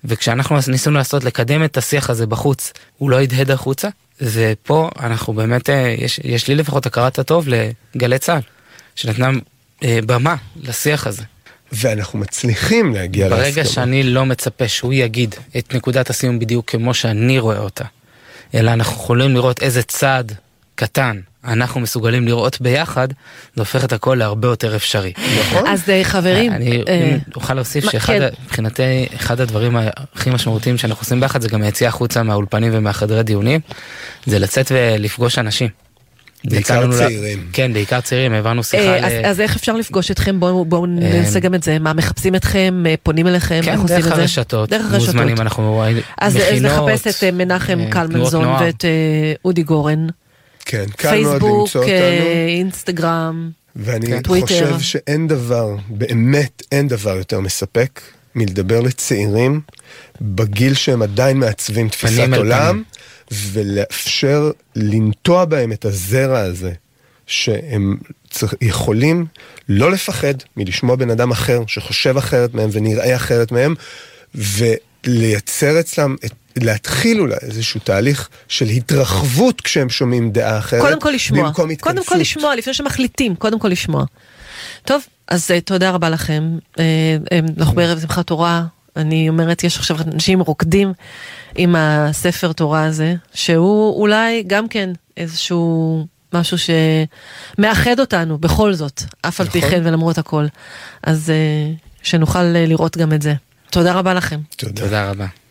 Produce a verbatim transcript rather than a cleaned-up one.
וכשאנחנו ניסינו לעשות, לקדם את השיח הזה בחוץ, הוא לא ידהד החוצה, ופה אנחנו באמת, יש, יש לי לפחות הכרת הטוב לגלי צהל, שנתנה אה, במה לשיח הזה. ואנחנו מצליחים להגיע להסכמה. ברגע שאני לא מצפה שהוא יגיד את נקודת הסיום בדיוק כמו שאני רואה אותה, אלא אנחנו יכולים לראות איזה צעד קטן אנחנו מסוגלים לראות ביחד, זה הופך את הכל להרבה יותר אפשרי. נכון? אז חברים... אני אוכל להוסיף שמבחינתי, אחד הדברים הכי משמעותיים שאנחנו עושים ביחד, זה גם היציאה החוצה מהאולפנים ומהחדרי דיונים, זה לצאת ולפגוש אנשים. בעיקר צעירים. כן, בעיקר צעירים, העברנו שיחה... אז איך אפשר לפגוש אתכם? בואו ננסה גם את זה. מה, מחפשים אתכם, פונים אליכם? כן, דרך הרשתות. מוזמנים, אנחנו אז נחפש את מנחם קלמנזון ואת אודי גורן. כן, קל מאוד למצוא אותנו. פייסבוק, אינסטגרם, ואני טוויטר. חושב שאין דבר, באמת אין דבר יותר מספק, מלדבר לצעירים, בגיל שהם עדיין מעצבים תפיסת עולם, ולאפשר לנטוע בהם את הזרע הזה, שהם יכולים לא לפחד מלשמוע בן אדם אחר, שחושב אחרת מהם ונראה אחרת מהם, ולייצר אצלם את להתחיל אולי איזשהו תהליך של התרחבות כשהם שומעים דעה אחרת. קודם כל לשמוע. במקום התכנסות. קודם כל לשמוע, לפני שמחליטים, קודם כל לשמוע. טוב, אז תודה רבה לכם. אנחנו בערב שמחת תורה. אני אומרת, יש עכשיו אנשים רוקדים עם הספר תורה הזה, שהוא אולי גם כן איזשהו משהו שמאחד אותנו בכל זאת, אף על פי כן ולמרות הכל. אז שנוכל לראות גם את זה. תודה רבה לכם. תודה. תודה רבה.